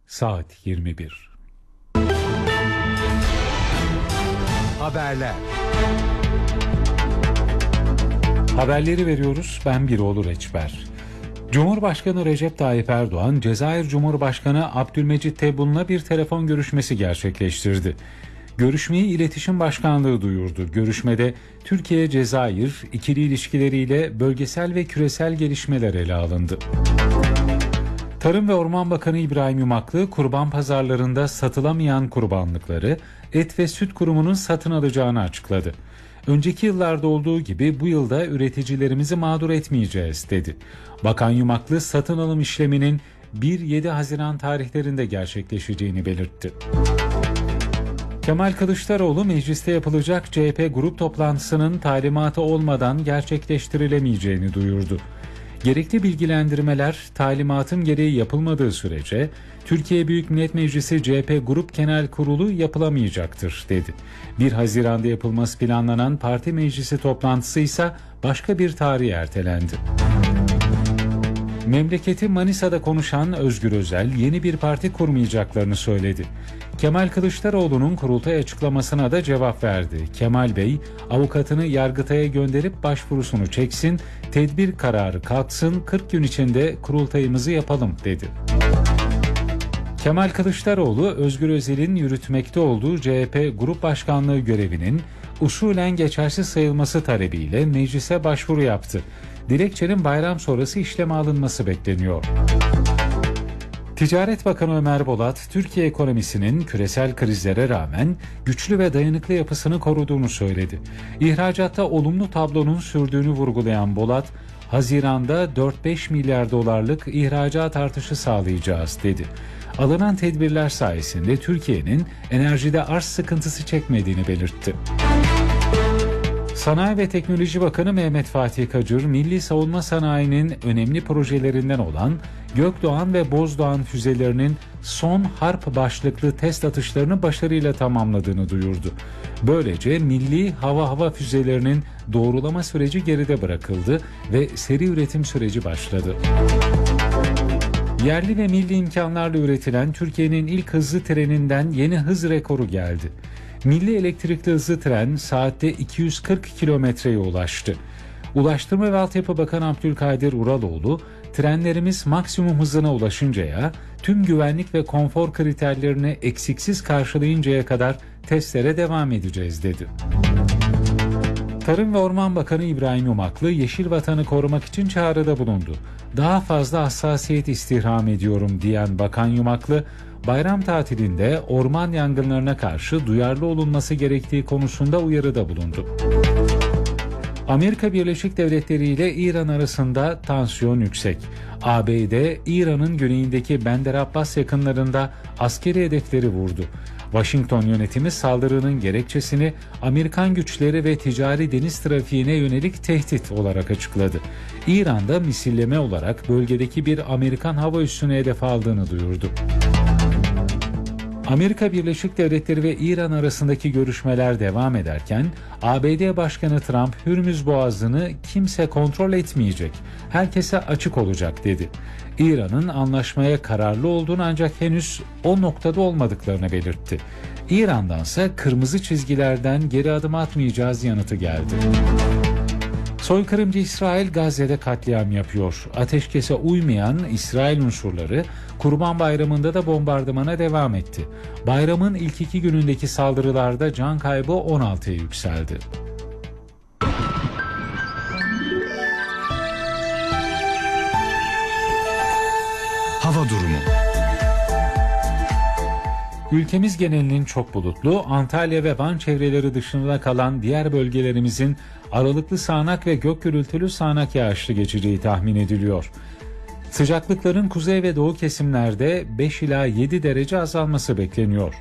Saat 21. Haberler. Haberleri veriyoruz. Ben Biroğlu Reçber. Cumhurbaşkanı Recep Tayyip Erdoğan, Cezayir Cumhurbaşkanı Abdülmecit Tebboun'la bir telefon görüşmesi gerçekleştirdi. Görüşmeyi İletişim Başkanlığı duyurdu. Görüşmede Türkiye-Cezayir ikili ilişkileriyle bölgesel ve küresel gelişmeler ele alındı. Tarım ve Orman Bakanı İbrahim Yumaklı, kurban pazarlarında satılamayan kurbanlıkları Et ve Süt Kurumu'nun satın alacağını açıkladı. Önceki yıllarda olduğu gibi bu yılda üreticilerimizi mağdur etmeyeceğiz dedi. Bakan Yumaklı, satın alım işleminin 1-7 Haziran tarihlerinde gerçekleşeceğini belirtti. Kemal Kılıçdaroğlu, mecliste yapılacak CHP grup toplantısının talimatı olmadan gerçekleştirilemeyeceğini duyurdu. Gerekli bilgilendirmeler talimatın gereği yapılmadığı sürece Türkiye Büyük Millet Meclisi CHP Grup Genel Kurulu yapılamayacaktır dedi. 1 Haziran'da yapılması planlanan parti meclisi toplantısı ise başka bir tarihe ertelendi. Memleketi Manisa'da konuşan Özgür Özel yeni bir parti kurmayacaklarını söyledi. Kemal Kılıçdaroğlu'nun kurultay açıklamasına da cevap verdi. Kemal Bey, avukatını Yargıtay'a gönderip başvurusunu çeksin, tedbir kararı kalksın, 40 gün içinde kurultayımızı yapalım dedi. Kemal Kılıçdaroğlu, Özgür Özel'in yürütmekte olduğu CHP Grup Başkanlığı görevinin usulen geçersiz sayılması talebiyle meclise başvuru yaptı. Dilekçenin bayram sonrası işleme alınması bekleniyor. Ticaret Bakanı Ömer Bolat, Türkiye ekonomisinin küresel krizlere rağmen güçlü ve dayanıklı yapısını koruduğunu söyledi. İhracatta olumlu tablonun sürdüğünü vurgulayan Bolat, Haziran'da 4-5 milyar dolarlık ihracat artışı sağlayacağız dedi. Alınan tedbirler sayesinde Türkiye'nin enerjide arz sıkıntısı çekmediğini belirtti. Sanayi ve Teknoloji Bakanı Mehmet Fatih Kacır, milli savunma sanayinin önemli projelerinden olan Gökdoğan ve Bozdoğan füzelerinin son harp başlıklı test atışlarını başarıyla tamamladığını duyurdu. Böylece milli hava füzelerinin doğrulama süreci geride bırakıldı ve seri üretim süreci başladı. Yerli ve milli imkanlarla üretilen Türkiye'nin ilk hızlı treninden yeni hız rekoru geldi. Milli elektrikli hızlı tren saatte 240 kilometreye ulaştı. Ulaştırma ve Altyapı Bakanı Abdülkadir Uraloğlu, trenlerimiz maksimum hızına ulaşıncaya, tüm güvenlik ve konfor kriterlerini eksiksiz karşılayıncaya kadar testlere devam edeceğiz dedi. Tarım ve Orman Bakanı İbrahim Yumaklı, Yeşil Vatan'ı korumak için çağrıda bulundu. Daha fazla hassasiyet istirham ediyorum diyen Bakan Yumaklı, bayram tatilinde orman yangınlarına karşı duyarlı olunması gerektiği konusunda uyarıda bulundu. Amerika Birleşik Devletleri ile İran arasında tansiyon yüksek. ABD, İran'ın güneyindeki Bender Abbas yakınlarında askeri hedefleri vurdu. Washington yönetimi saldırının gerekçesini Amerikan güçleri ve ticari deniz trafiğine yönelik tehdit olarak açıkladı. İran'da misilleme olarak bölgedeki bir Amerikan hava üssünü hedef aldığını duyurdu. Amerika Birleşik Devletleri ve İran arasındaki görüşmeler devam ederken ABD Başkanı Trump, Hürmüz Boğazı'nı kimse kontrol etmeyecek, herkese açık olacak dedi. İran'ın anlaşmaya kararlı olduğunu ancak henüz o noktada olmadıklarını belirtti. İran'dansa kırmızı çizgilerden geri adım atmayacağız yanıtı geldi. Soykırımcı İsrail Gazze'de katliam yapıyor. Ateşkese uymayan İsrail unsurları Kurban Bayramı'nda da bombardımana devam etti. Bayramın ilk 2 günündeki saldırılarda can kaybı 16'ya yükseldi. Hava durumu. Ülkemiz genelinin çok bulutlu, Antalya ve Van çevreleri dışında kalan diğer bölgelerimizin aralıklı sağanak ve gök gürültülü sağanak yağışlı geçeceği tahmin ediliyor. Sıcaklıkların kuzey ve doğu kesimlerde 5 ila 7 derece azalması bekleniyor.